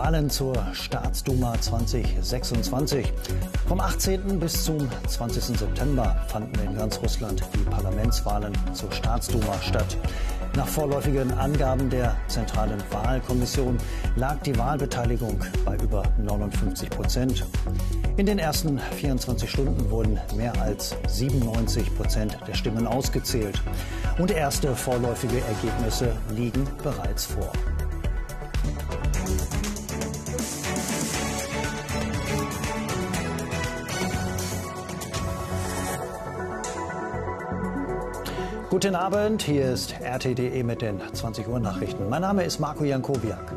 Wahlen zur Staatsduma 2026. Vom 18. bis zum 20. September fanden in ganz Russland die Parlamentswahlen zur Staatsduma statt. Nach vorläufigen Angaben der Zentralen Wahlkommission lag die Wahlbeteiligung bei über 59%. In den ersten 24 Stunden wurden mehr als 97% der Stimmen ausgezählt. Und erste vorläufige Ergebnisse liegen bereits vor. Guten Abend, hier ist RT.de mit den 20 Uhr Nachrichten. Mein Name ist Marco Jankowiak.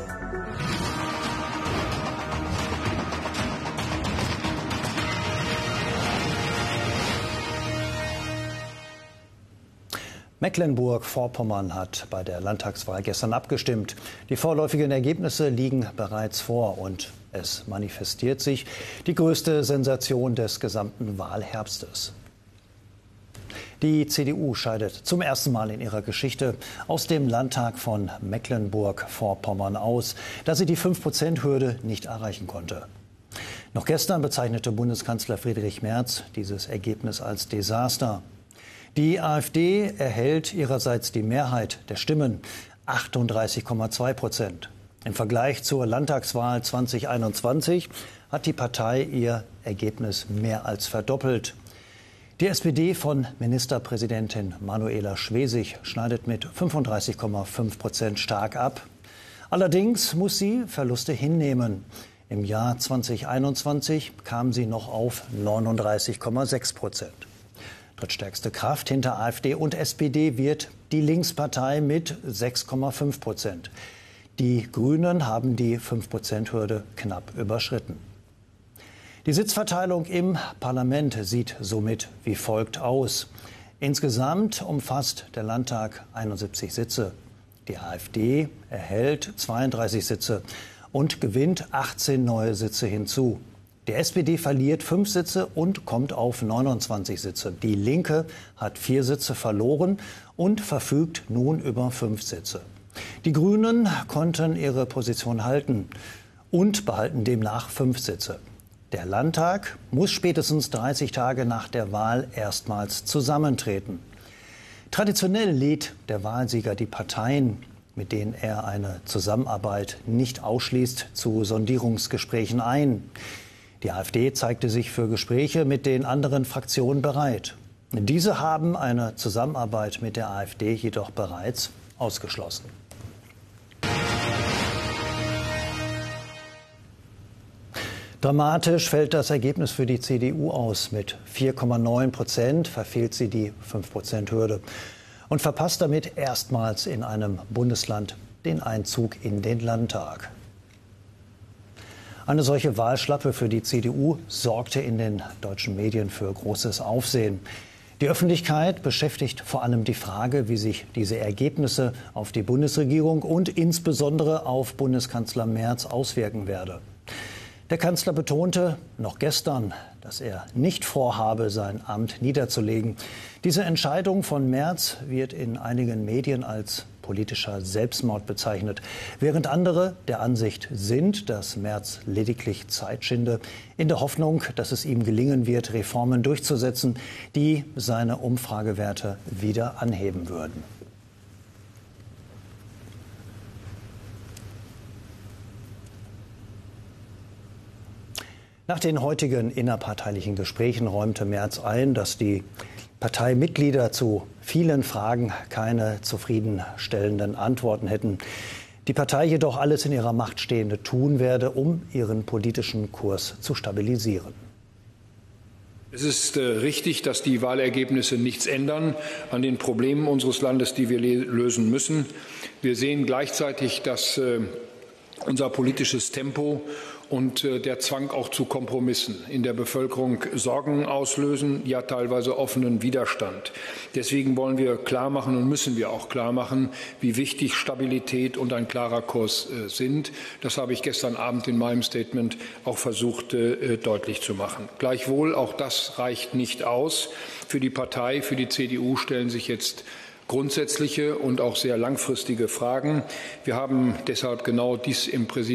Mecklenburg-Vorpommern hat bei der Landtagswahl gestern abgestimmt. Die vorläufigen Ergebnisse liegen bereits vor und es manifestiert sich die größte Sensation des gesamten Wahlherbstes. Die CDU scheidet zum ersten Mal in ihrer Geschichte aus dem Landtag von Mecklenburg-Vorpommern aus, da sie die 5%-Hürde nicht erreichen konnte. Noch gestern bezeichnete Bundeskanzler Friedrich Merz dieses Ergebnis als Desaster. Die AfD erhält ihrerseits die Mehrheit der Stimmen, 38,2%. Im Vergleich zur Landtagswahl 2021 hat die Partei ihr Ergebnis mehr als verdoppelt. Die SPD von Ministerpräsidentin Manuela Schwesig schneidet mit 35,5% stark ab. Allerdings muss sie Verluste hinnehmen. Im Jahr 2021 kam sie noch auf 39,6%. Drittstärkste Kraft hinter AfD und SPD wird die Linkspartei mit 6,5%. Die Grünen haben die 5%-Hürde knapp überschritten. Die Sitzverteilung im Parlament sieht somit wie folgt aus. Insgesamt umfasst der Landtag 71 Sitze. Die AfD erhält 32 Sitze und gewinnt 18 neue Sitze hinzu. Die SPD verliert 5 Sitze und kommt auf 29 Sitze. Die Linke hat 4 Sitze verloren und verfügt nun über 5 Sitze. Die Grünen konnten ihre Position halten und behalten demnach 5 Sitze. Der Landtag muss spätestens 30 Tage nach der Wahl erstmals zusammentreten. Traditionell lädt der Wahlsieger die Parteien, mit denen er eine Zusammenarbeit nicht ausschließt, zu Sondierungsgesprächen ein. Die AfD zeigte sich für Gespräche mit den anderen Fraktionen bereit. Diese haben eine Zusammenarbeit mit der AfD jedoch bereits ausgeschlossen. Dramatisch fällt das Ergebnis für die CDU aus. Mit 4,9% verfehlt sie die 5%-Hürde und verpasst damit erstmals in einem Bundesland den Einzug in den Landtag. Eine solche Wahlschlappe für die CDU sorgte in den deutschen Medien für großes Aufsehen. Die Öffentlichkeit beschäftigt vor allem die Frage, wie sich diese Ergebnisse auf die Bundesregierung und insbesondere auf Bundeskanzler Merz auswirken werde. Der Kanzler betonte noch gestern, dass er nicht vorhabe, sein Amt niederzulegen. Diese Entscheidung von Merz wird in einigen Medien als politischer Selbstmord bezeichnet, während andere der Ansicht sind, dass Merz lediglich Zeit schinde, in der Hoffnung, dass es ihm gelingen wird, Reformen durchzusetzen, die seine Umfragewerte wieder anheben würden. Nach den heutigen innerparteilichen Gesprächen räumte Merz ein, dass die Parteimitglieder zu vielen Fragen keine zufriedenstellenden Antworten hätten. Die Partei jedoch alles in ihrer Macht Stehende tun werde, um ihren politischen Kurs zu stabilisieren. Es ist richtig, dass die Wahlergebnisse nichts ändern an den Problemen unseres Landes, die wir lösen müssen. Wir sehen gleichzeitig, dass unser politisches Tempo und der Zwang auch zu Kompromissen in der Bevölkerung Sorgen auslösen, ja teilweise offenen Widerstand. Deswegen wollen wir klarmachen und müssen wir auch klarmachen, wie wichtig Stabilität und ein klarer Kurs sind. Das habe ich gestern Abend in meinem Statement auch versucht deutlich zu machen. Gleichwohl, auch das reicht nicht aus. Für die Partei, für die CDU stellen sich jetzt grundsätzliche und auch sehr langfristige Fragen. Wir haben deshalb genau dies im Präsidium